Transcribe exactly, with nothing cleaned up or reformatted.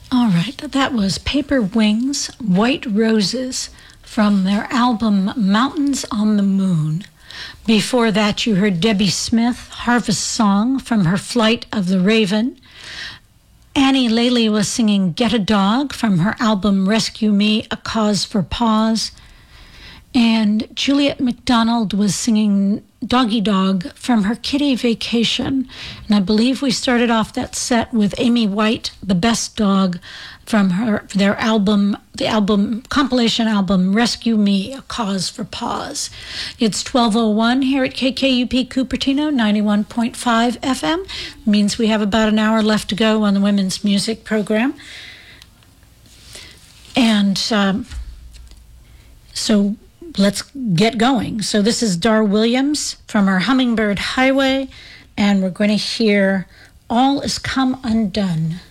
All right, that was Paper Wings, White Roses from their album Mountains on the Moon. Before that, you heard Debbie Smith, Harvest Song from her Flight of the Raven. Annie Laley was singing Get a Dog from her album Rescue Me, A Cause for Pause. And Juliet McDonald was singing Doggy Dog from her Kitty Vacation. And I believe we started off that set with Amy White, The Best Dog, from her their album, the album compilation album Rescue Me, A Cause for Pause. It's twelve oh one here at K K U P Cupertino, ninety-one point five F M. Means we have about an hour left to go on the women's music program. And um, so let's get going. So this is Dar Williams from her Hummingbird Highway, and we're going to hear All Is Come Undone.